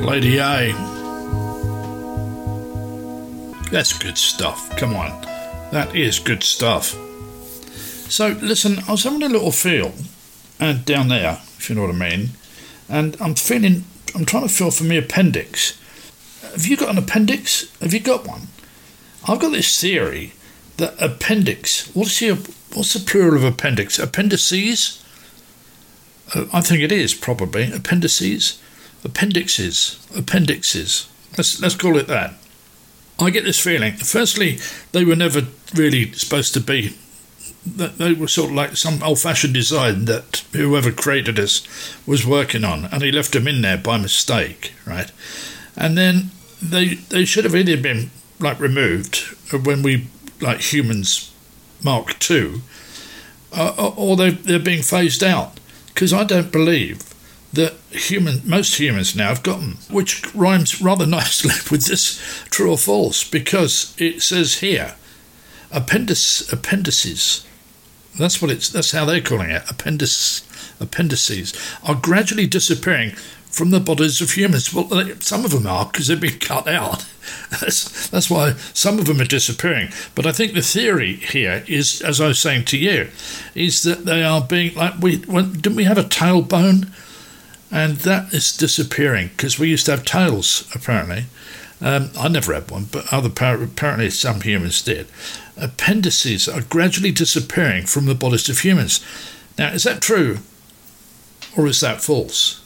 Lady A. That's good stuff. Come on. That is good stuff. So, listen, I was having a little feel down there, if you know what I mean, and I'm trying to feel for my appendix. Have you got an appendix? Have you got one? I've got this theory that appendix, what's the plural of appendix? Appendices? I think it is, probably. Appendices? Appendixes. Let's call it that. I get this feeling. Firstly, they were never really supposed to be. They were sort of like some old-fashioned design that whoever created us was working on, and he left them in there by mistake, right? And then they should have either been like removed when we, like humans Mark II, or they're being phased out. Because I don't believe that most humans now have got them, which rhymes rather nicely with this true or false, because it says here, appendices. That's how they're calling it. Appendices are gradually disappearing from the bodies of humans. Well, some of them are, because they've been cut out. That's why some of them are disappearing. But I think the theory here is, as I was saying to you, is that they are being like didn't we have a tailbone, and that is disappearing because we used to have tails apparently. I never had one, but apparently some humans did. Appendices are gradually disappearing from the bodies of humans. Now, is that true, or is that false?